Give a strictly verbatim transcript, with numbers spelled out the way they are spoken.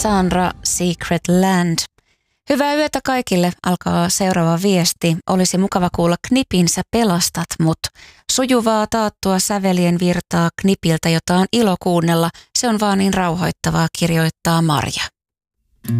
Cassandra, Secret Land. Hyvää yötä kaikille, alkaa seuraava viesti. Olisi mukava kuulla Knipin Sä pelastat mut. Sujuvaa taattua sävelien virtaa Knipiltä, jota on ilo kuunnella. Se on vaan niin rauhoittavaa, kirjoittaa Marja.